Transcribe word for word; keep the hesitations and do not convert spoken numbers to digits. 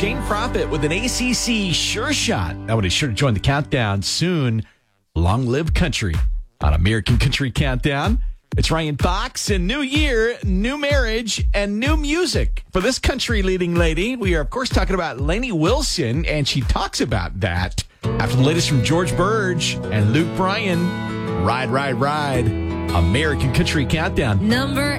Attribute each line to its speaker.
Speaker 1: Jane Prophet with an A C C sure shot. That would be sure to join the countdown soon. Long live country on American Country Countdown. It's Ryan Fox, and new year, new marriage, and new music. For this country leading lady, we are, of course, talking about Lainey Wilson, and she talks about that after the latest from George Burge and Luke Bryan. Ride, ride, ride. American Country Countdown.
Speaker 2: Number